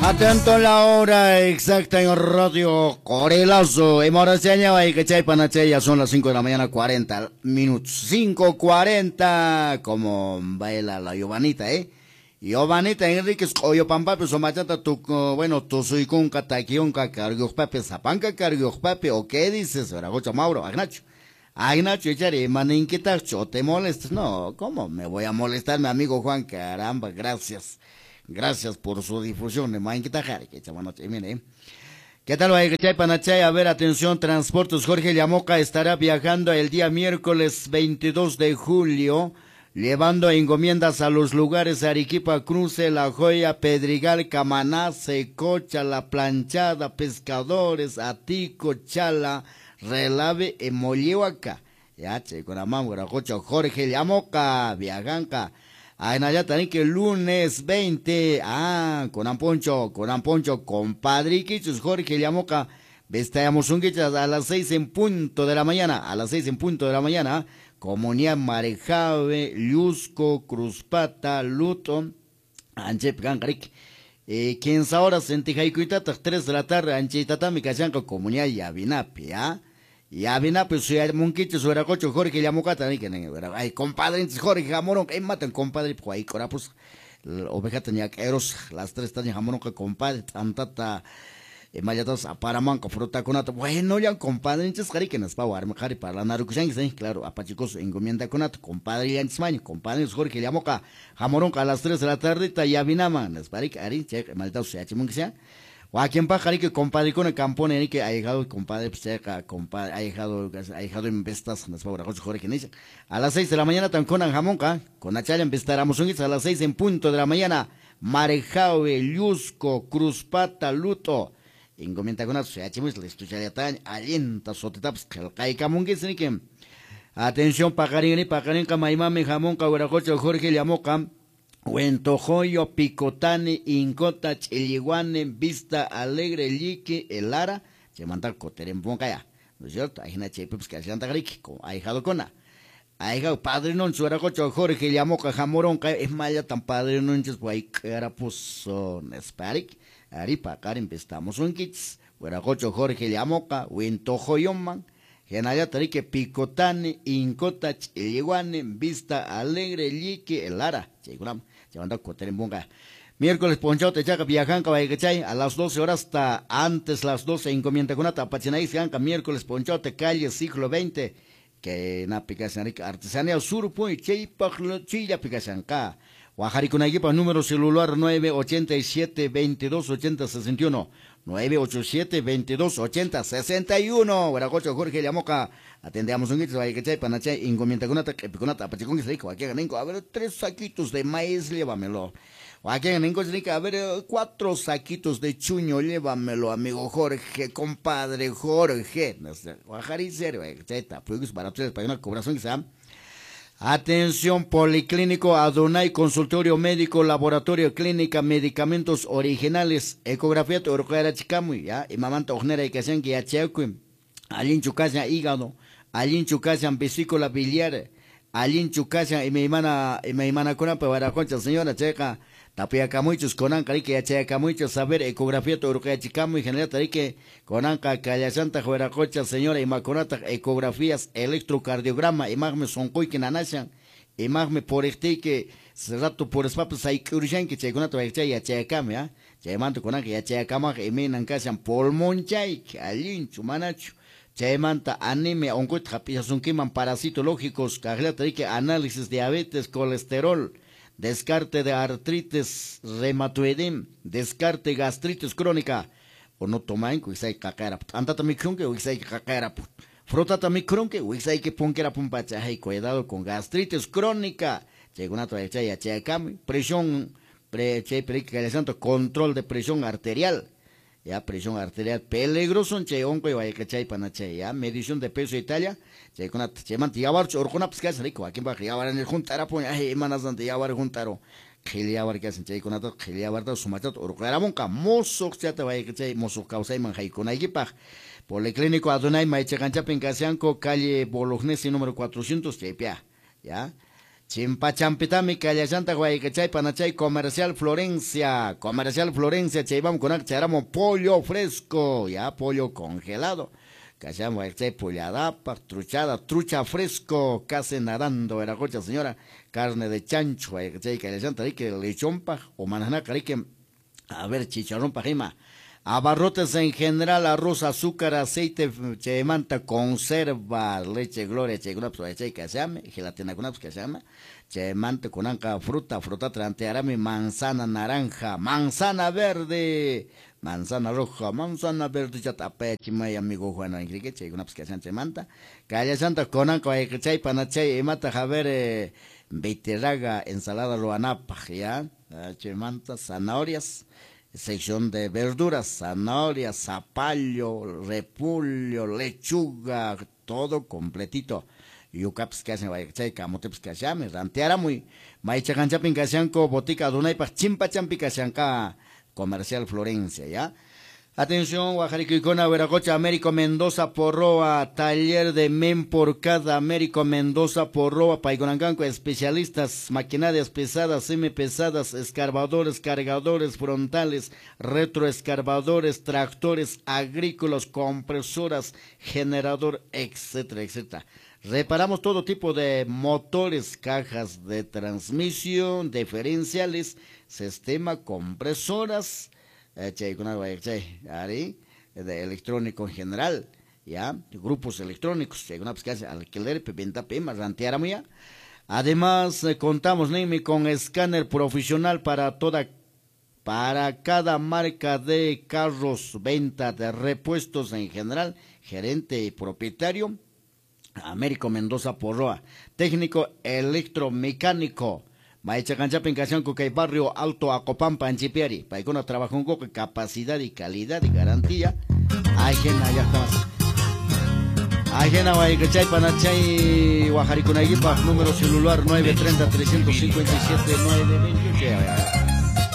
Atento a la hora exacta en Radio Corelazo. En Moraseña, y que chay panachaya son las 5 de la mañana, 40 minutos. 5:40, como baila la Giovanita, Giovanita Enriquez, Oyo Pampape, Somachata, bueno, tu soy con Cataquionca, Cargios Pape, Zapanca, Cargios Pape, ¿o qué dices? Oragocha Mauro, Agnacho. Agnacho, echare, maninquitacho, ¿te molestas? No, ¿cómo me voy a molestar, mi amigo Juan? Caramba, gracias. Gracias por su difusión. ¿Qué tal, Panachay? A ver, atención, Transportes Jorge Llamoca estará viajando el día miércoles 22 de julio, llevando encomiendas a los lugares Arequipa, Cruce, La Joya, Pedrigal, Camaná, Secocha, La Planchada, Pescadores, Atico, Chala, Relave, Emollihuaca. Ya, con la mamá, Jorge Llamoca, Viajanca. Aynayatani que lunes 20, con Amponcho, compadre Quichus, Jorge Llamoca, vestamos un quichas a las 6 en punto de la mañana, Comunidad Marejave, Lusco, Cruzpata, Luto, Anchep Gangarik, quien ahora sentijaicuitata, 3 de la tarde, Anchitatami, Cachanco, Comunidad Yavinapi, Ya vina pues soy monquicho suera cocho Jorge Llamoca ni que ay compadre Jorge Jamorón que matan compadre pues ahí cora pues oveja tenía que eros las 3 tañas Jamorón que compadre tantata mayatas a paramanco fruta conato bueno ya compadre entonces cari que nos pa war mejari para la narukusan claro apachicos encomienda conato compadre ya entsmaño compadre Jorge Llamoca Jamorón a las 3 de la tarde ya vina man nos pari cari che maldita sea chimón que sea o a quien paja que compadre con el campo ni que ha llegado compadre pues compadre ha llegado en vestas nos favor Jorge que dice a las 6 de la mañana tan con Jamonca con Achaya empezaremos a las 6 en punto de la mañana Marejaue Lusco Cruzpata Luto encomienda con se hachimos la estucharia tan alienta sotetaps que cae camongues ni que atención pajarín maimame Jamonca Jorge Llamoca Huentojoyo, Picotane, Incota, Chiliguane, Vista Alegre, Lique, El Lara, se manda Coteremponca ya, ¿no es cierto? Hay una chepe que se anda rico, hay jado cona. Hay jado padre non, su era cocho Jorge Llamoca, Jamoronca, es maya tan padre non, pues hay cara pues son esparic, aripa, Karen, estamos un kits, fuera cocho Jorge Llamoca, Huentojoyo man, Genaya Tarique, Picotane, Incota, Chiliguane, Vista Alegre, Lique, El Lara, seguramente. Llevando a en Bunga. Miércoles Ponchote Chaca Viajanca Baigachay a las 12 horas hasta antes las 12 encomienda con ata Pachinay Sianca miércoles Ponchote calle siglo XX que na picasan artesanía sur pues Cheypachlo Chilla picasanca Guajari con equipo número celular 987 22 80 61 987 22 80 61 Guaracocho Jorge Llamoca atendemos un guito Baigachay Panachay encomienda con ata Pachicón que se dijo aquí a ver 3 saquitos de maíz llévamelo. Aquí en Costa a ver 4 saquitos de chuño, llévamelo, amigo Jorge, compadre Jorge. Atención, Policlínico Adonai, consultorio médico, laboratorio clínica, medicamentos originales, ecografía, torquera chicamuy, ya, y mamanta ojnera y casan que ya chequim, alin chucasan hígado, alin chucasan vesícula biliar, alin chucasan y me imana con para concha, señora checa. Tapia muchos conan que ya checa muchos saber ecografía torquera chicamuy, general tarique conan calla santa juera cocha, señora y maconata ecografías, electrocardiograma, imagme son que nanashan, imagme por este que se rato por espapas hay urgen que checonata ya checa ya. Chemanto conan que ya checa más y me nancasan pulmón chay, alin chumanacho. Chaymanta anemia, oncot son queman parasitológicos, que análisis de diabetes, colesterol, descarte de artritis reumatoidem, descarte gastritis crónica, o no toman que usted cacara, anda también creo que usted cacara, frota también creo que usted que ponquera pumpacha, hay cuidado con gastritis crónica, llega una toalla ya checame, presión, control de presión arterial. Ya, presión arterial peligroso, che, onco y vaya cachay panache, ya, medición de peso Italia, che, con che, mantillabar, orcona, pues, que es rico, aquí va a llevar en el juntara, pues, ay, manas, antillabar, juntaro, giliabar, que hacen, che, con ato, giliabar, su machato, orcona, monca, mozo, ya te vaya cachay, mozo, causa y manjay, con equipa, Policlínico Adonai, Maiche Cancha, Pencasianco, calle Bolognesi, número 400, chepia, ya. Chimpachampitami Callachanta Guaycachay Panachay Comercial Florencia. Comercial Florencia, Chaybam con charamo pollo fresco, ya pollo congelado. Callamos Guaycachay polladapa, truchada, trucha fresco, casi nadando, era cocha señora, carne de chancho, Guaycachay Callachanta, que lechompa o manana, que a ver, chicharrón pajima. Abarrotes en general, arroz, azúcar, aceite, manta, conserva, leche, gloria, que se llama, gelatina que se llama, manta, conanca, fruta trantearami, manzana, naranja, manzana verde, manzana roja, manzana verde, chatapechi, mi amigo Juan Enrique, que se manta, calla santa, conanca, chay, panachay, mata, javer, beiteraga, ensalada, roanapa, ya, manta, zanahorias, sección de verduras, zanahoria, zapallo, repulio, lechuga, todo completito. Yucaps que hacen vaya camoteps que hacen, ranteara muy, maicha cancha pincasianco, botica dunay pa chimpa champicasianca, comercial Florencia, ¿ya? Atención, Guajariquicona, Veracocha, Américo Mendoza, Porroa, taller de men por cada Américo Mendoza, Porroa, Paigonanganco, especialistas, maquinarias pesadas, semipesadas, escarbadores, cargadores frontales, retroescarbadores, tractores agrícolas, compresoras, generador, etcétera, etcétera. Reparamos todo tipo de motores, cajas de transmisión, diferenciales, sistema, compresoras, de electrónico en general, ya, grupos electrónicos, alquiler, venta, rantear muy. Además, contamos con escáner profesional para cada marca de carros, venta de repuestos en general, gerente y propietario, Américo Mendoza Porroa, técnico electromecánico, Maicha cancha pencación que barrio Alto Acopampa en Chipiari. Paicona trabaja con capacidad y calidad y garantía. Ajena ya está más. Ajena Guaycachay Panachay Guajaricunayipa, número celular 930 357 928.